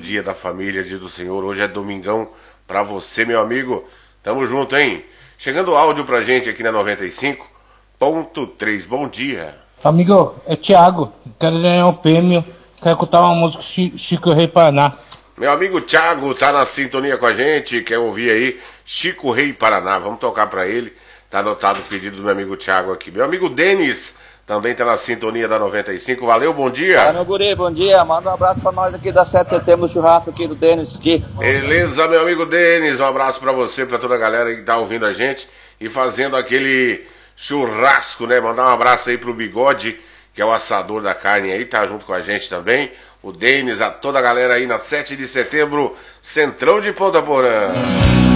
dia da família, dia do Senhor. Hoje é domingão pra você, meu amigo. Tamo junto, hein? Chegando áudio pra gente aqui na 95.3. Bom dia. Amigo, é Thiago. Quero ganhar um prêmio. Quero escutar uma música Chico Rei Paraná. Meu amigo Thiago tá na sintonia com a gente. Quer ouvir aí Chico Rei Paraná? Vamos tocar pra ele. Tá anotado o pedido do meu amigo Thiago aqui. Meu amigo Denis também tá na sintonia da 95. Valeu, bom dia. Fala, meu guri, bom dia. Manda um abraço pra nós aqui da 7 de setembro, no churrasco aqui do Denis aqui. Beleza, meu amigo Denis. Um abraço pra você, pra toda a galera que tá ouvindo a gente e fazendo aquele churrasco, né? Mandar um abraço aí pro Bigode, que é o assador da carne aí, tá junto com a gente também. O Denis, a toda a galera aí na 7 de setembro, Centrão de Ponta Porã.